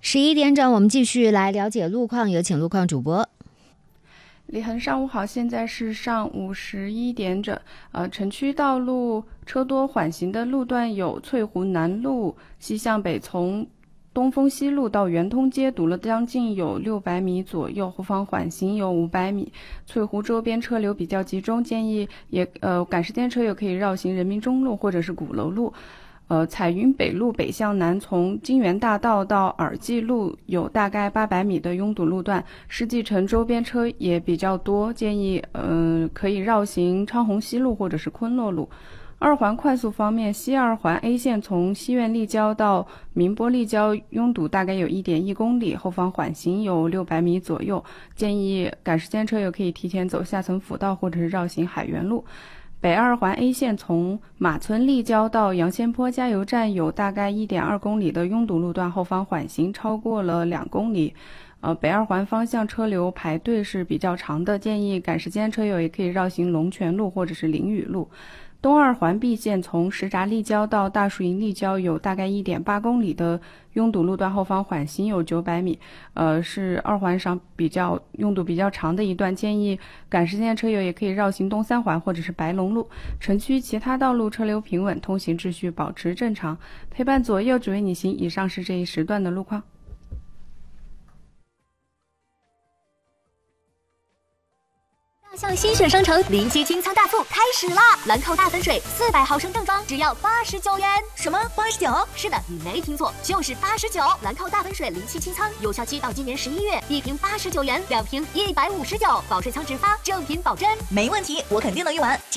11点整，我们继续来了解路况，有请路况主播。 李恒，上午好，现在是上午11点整。城区道路车多缓行的路段有翠湖南路西向北，从东风西路到圆通街堵了将近有600米左右，后方缓行有500米。翠湖周边车流比较集中，建议赶时间车友可以绕行人民中路或者是鼓楼路。彩云北路北向南，从金源大道到耳际路有大概800米的拥堵路段，世纪城周边车也比较多，建议可以绕行昌洪西路或者是昆洛路。二环快速方面，西二环 A 线从西苑立交到民波立交拥堵大概有1.1公里，后方缓行有600米左右，建议赶时间车友可以提前走下层辅道或者是绕行海源路。北二环 A 线从马村立交到杨仙坡加油站有大概1.2公里的拥堵路段，后方缓行超过了2公里。北二环方向车流排队是比较长的，建议赶时间车友也可以绕行龙泉路或者是淋雨路。东二环 B 线从石闸立交到大树营立交有大概1.8公里的拥堵路段，后方缓行有900米，是二环上拥堵比较长的一段，建议赶时间车友也可以绕行东三环或者是白龙路。城区其他道路车流平稳，通行秩序保持正常，陪伴左右只为你行。以上是这一时段的路况。 大象新选商城临期清仓大促开始啦！兰蔻大粉水400毫升正装只要89元。什么89？是的，你没听错，就是89。兰蔻大粉水临期清仓，有效期到今年11月，一瓶89元，2瓶159，保税仓直发，正品保真。 没问题，我肯定能用完。